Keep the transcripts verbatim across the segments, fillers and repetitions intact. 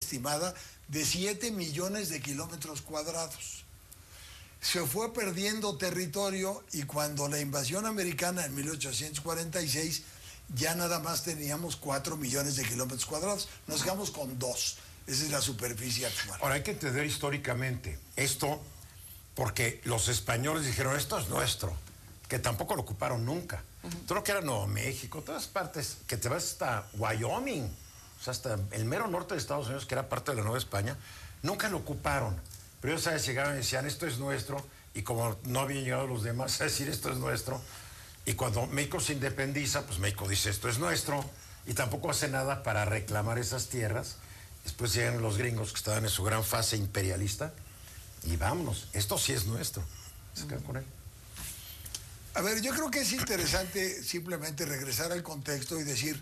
estimada de siete millones de kilómetros cuadrados. Se fue perdiendo territorio y cuando la invasión americana en mil ochocientos cuarenta y seis ya nada más teníamos cuatro millones de kilómetros cuadrados. Nos quedamos con dos. Esa es la superficie actual. Ahora hay que entender históricamente esto porque los españoles dijeron esto es nuestro, que tampoco lo ocuparon nunca. Uh-huh. Todo lo que era Nuevo México, todas partes, que te vas hasta Wyoming, o sea, hasta el mero norte de Estados Unidos, que era parte de la Nueva España, nunca lo ocuparon. Pero ellos, ¿sabes? Llegaron y decían, esto es nuestro, y como no habían llegado los demás a decir, esto es nuestro, y cuando México se independiza, pues México dice, esto es nuestro, y tampoco hace nada para reclamar esas tierras. Después llegan los gringos que estaban en su gran fase imperialista, y vámonos, esto sí es nuestro. Se quedan con él. A ver, yo creo que es interesante simplemente regresar al contexto y decir,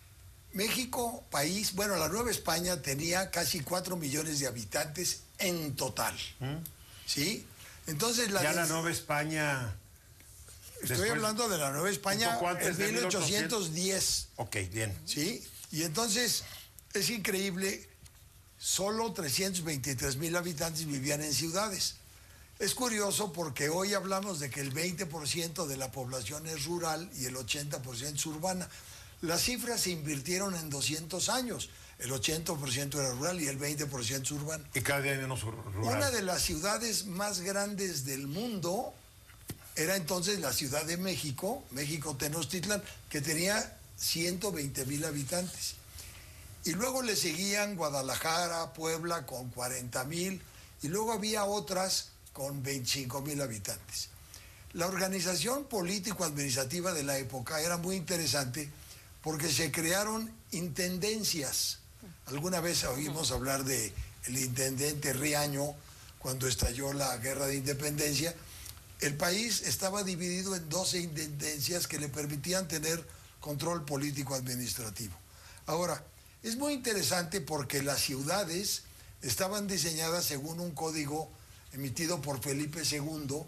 México, país, bueno, la Nueva España tenía casi cuatro millones de habitantes en total, ¿Mm? ¿sí? Entonces la... Ya la Nueva España... Estoy después, hablando de la Nueva España en mil ochocientos diez. Ok, bien. ¿Sí? Y entonces es increíble, solo trescientos veintitrés mil habitantes vivían en ciudades. Es curioso porque hoy hablamos de que el veinte por ciento de la población es rural y el ochenta por ciento es urbana. Las cifras se invirtieron en doscientos años. El ochenta por ciento era rural y el veinte por ciento es urbano. Y cada día menos rural. Una de las ciudades más grandes del mundo era entonces la Ciudad de México, México Tenochtitlan, que tenía ciento veinte mil habitantes. Y luego le seguían Guadalajara, Puebla con cuarenta mil, y luego había otras con veinticinco mil habitantes. La organización político-administrativa de la época era muy interesante porque se crearon intendencias. Alguna vez oímos hablar de el intendente Riaño cuando estalló la Guerra de Independencia. El país estaba dividido en doce intendencias que le permitían tener control político-administrativo. Ahora, es muy interesante porque las ciudades estaban diseñadas según un código emitido por Felipe segundo,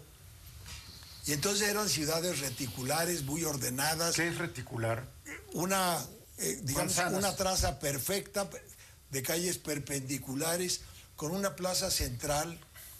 y entonces eran ciudades reticulares, muy ordenadas. ¿Qué es reticular? Una, eh, digamos, Manzanas. Una traza perfecta de calles perpendiculares con una plaza central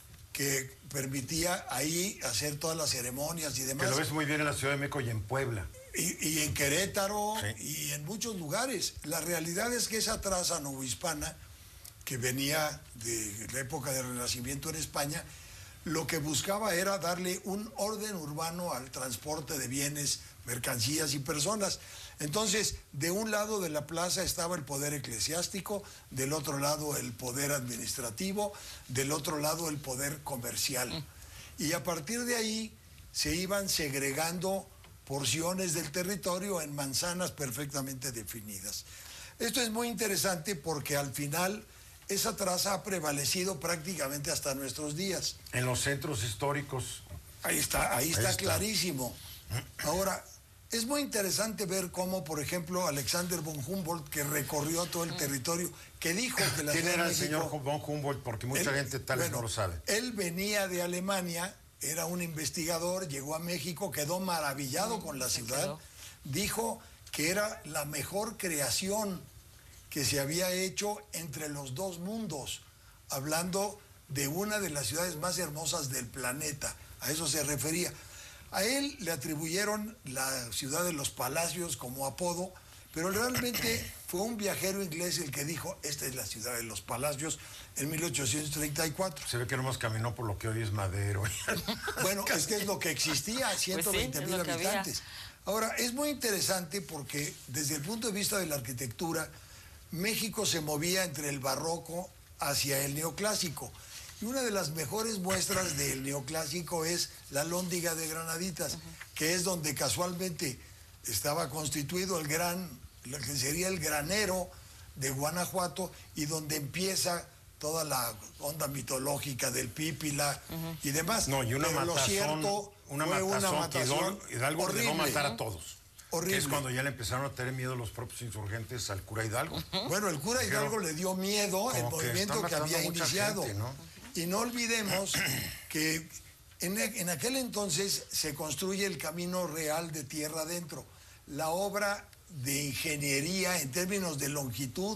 que permitía ahí hacer todas las ceremonias y demás. Que lo ves muy bien en la Ciudad de México y en Puebla. Y, y en Querétaro, sí. Y en muchos lugares. La realidad es que esa traza novohispana, que venía de la época del Renacimiento en España, lo que buscaba era darle un orden urbano al transporte de bienes, mercancías y personas. Entonces, de un lado de la plaza estaba el poder eclesiástico, del otro lado el poder administrativo, del otro lado el poder comercial. Y a partir de ahí se iban segregando porciones del territorio en manzanas perfectamente definidas. Esto es muy interesante porque al final esa traza ha prevalecido prácticamente hasta nuestros días. En los centros históricos. Ahí está, ahí está, ahí está. Clarísimo. Ahora, es muy interesante ver cómo, por ejemplo, Alexander von Humboldt, que recorrió todo el territorio, que dijo que la ¿Quién Ciudad era de el México, señor von Humboldt? Porque mucha él, gente tal vez bueno, no lo sabe. Él venía de Alemania, era un investigador, llegó a México, quedó maravillado con la ciudad, dijo que era la mejor creación que se había hecho entre los dos mundos, hablando de una de las ciudades más hermosas del planeta. A eso se refería. A él le atribuyeron la ciudad de los palacios como apodo, pero realmente fue un viajero inglés el que dijo, esta es la ciudad de los palacios, en mil ochocientos treinta y cuatro. Se ve que nomás caminó por lo que hoy es Madero. Bueno, es que es lo que existía, ciento veinte mil pues sí, habitantes. Ahora, es muy interesante porque desde el punto de vista de la arquitectura, México se movía entre el barroco hacia el neoclásico. Y una de las mejores muestras del neoclásico es la Lóndiga de Granaditas, uh-huh. que es donde casualmente estaba constituido el gran, lo que sería el granero de Guanajuato, y donde empieza toda la onda mitológica del Pípila uh-huh. y demás. No, y una Pero matazón, lo cierto una fue matazón, una matazón que Hidalgo horrible, ordenó matar ¿eh? a todos. Horrible. Que es cuando ya le empezaron a tener miedo los propios insurgentes al cura Hidalgo. Uh-huh. Bueno, el cura Hidalgo Pero, le dio miedo el movimiento que, que había iniciado. Gente, ¿no? Y no olvidemos que en, en aquel entonces se construye el Camino Real de Tierra Adentro. La obra de ingeniería en términos de longitud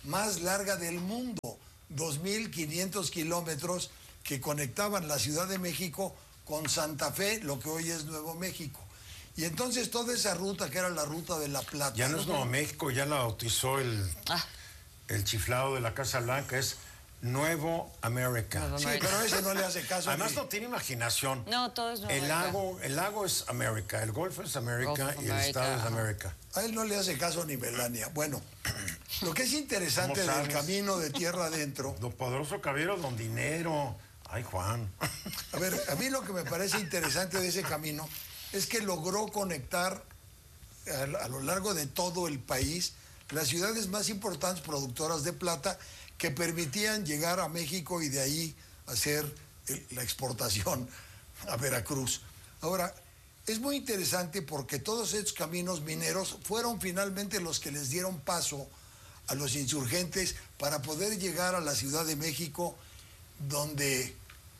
más larga del mundo, dos mil quinientos kilómetros que conectaban la Ciudad de México con Santa Fe, lo que hoy es Nuevo México. Y entonces toda esa ruta, que era la ruta de la Plata... Ya no es Nuevo México, ya la bautizó el, ah. el chiflado de la Casa Blanca, es Nuevo América. Sí, pero ese no le hace caso. Además no tiene imaginación. No, todo es Nuevo el lago, el lago es América, el Golfo es América y el Estado es América. A él no le hace caso ni Melania. Bueno, lo que es interesante del camino de tierra adentro... Don Poderoso Caballero, don Dinero. Ay, Juan. A ver, a mí lo que me parece interesante de ese camino es que logró conectar a, a lo largo de todo el país las ciudades más importantes productoras de plata que permitían llegar a México y de ahí hacer el, la exportación a Veracruz. Ahora, es muy interesante porque todos estos caminos mineros fueron finalmente los que les dieron paso a los insurgentes para poder llegar a la Ciudad de México, donde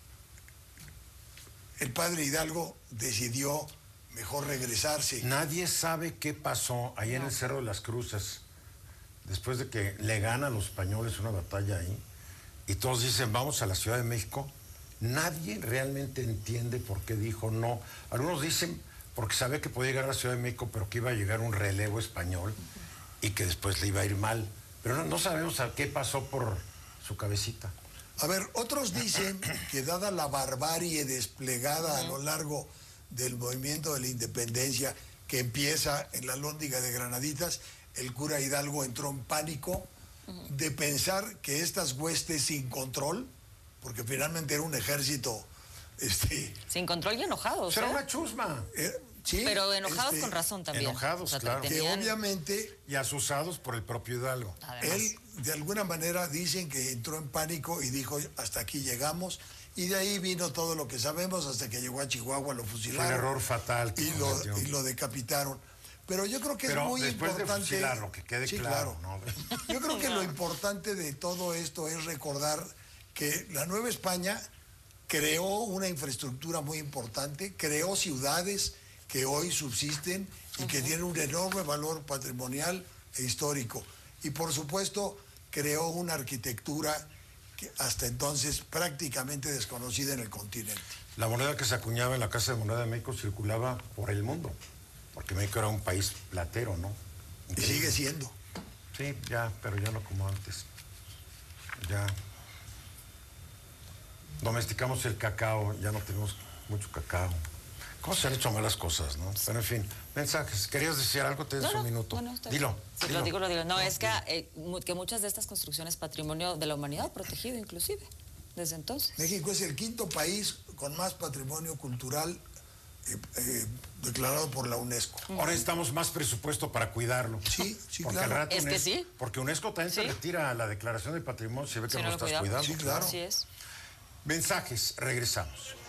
el padre Hidalgo decidió mejor regresarse. Nadie sabe qué pasó ahí no. en el Cerro de las Cruces, después de que le ganan a los españoles una batalla ahí, y todos dicen, vamos a la Ciudad de México. Nadie realmente entiende por qué dijo no. Algunos dicen porque sabía que podía llegar a la Ciudad de México, pero que iba a llegar un relevo español y que después le iba a ir mal. Pero no, no sabemos a qué pasó por su cabecita. A ver, otros dicen que dada la barbarie desplegada a lo largo del movimiento de la independencia que empieza en la Lóndiga de Granaditas, el cura Hidalgo entró en pánico de pensar que estas huestes sin control, porque finalmente era un ejército... Este, sin control y enojados. Era ¿eh? una chusma. Eh, sí, pero enojados este, con razón también. Enojados, o sea, claro. Que obviamente... Y asusados por el propio Hidalgo. Además. Él, de alguna manera, dicen que entró en pánico y dijo, hasta aquí llegamos. Y de ahí vino todo lo que sabemos, hasta que llegó a Chihuahua, lo fusilaron. Fue un error fatal. Y lo, y lo decapitaron. Pero yo creo que Pero es muy después importante... de fusilarlo, que quede sí, claro. claro. ¿No? Yo creo que lo importante de todo esto es recordar que la Nueva España creó una infraestructura muy importante, creó ciudades que hoy subsisten y que uh-huh. tienen un enorme valor patrimonial e histórico. Y por supuesto creó una arquitectura que hasta entonces prácticamente desconocida en el continente. La moneda que se acuñaba en la Casa de Moneda de México circulaba por el mundo, porque México era un país platero, ¿no? Increíble. Y sigue siendo. Sí, ya, pero ya no como antes. Ya domesticamos el cacao, ya no tenemos mucho cacao. ¿Cómo se han hecho malas cosas, no? Pero en fin, mensajes. ¿Querías decir algo? Te des no, no, un minuto. Bueno, dilo, sí, dilo. Lo digo, lo digo. No, no es que, eh, que muchas de estas construcciones patrimonio de la humanidad protegido inclusive, desde entonces. México es el quinto país con más patrimonio cultural eh, eh, declarado por la UNESCO. Uh-huh. Ahora necesitamos más presupuesto para cuidarlo. Sí, sí, porque claro. Al rato es UNESCO, que sí. Porque UNESCO también ¿Sí? se retira a la declaración de patrimonio si ve que si no, no lo estás cuidamos. cuidando. Sí, claro. Así es. Mensajes, regresamos.